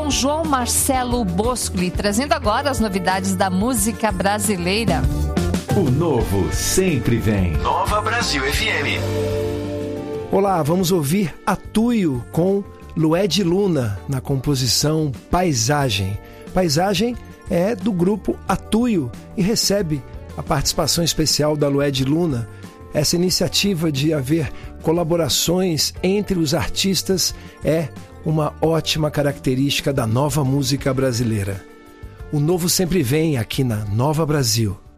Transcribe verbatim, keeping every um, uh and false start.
com João Marcelo Boscoli, trazendo agora as novidades da música brasileira. O novo sempre vem. Nova Brasil F M. Olá, vamos ouvir Atuio com Lued Luna na composição Paisagem. Paisagem é do grupo Atuio e recebe a participação especial da Lued Luna. Essa iniciativa de haver colaborações entre os artistas é uma ótima característica da nova música brasileira. O novo sempre vem aqui na Nova Brasil.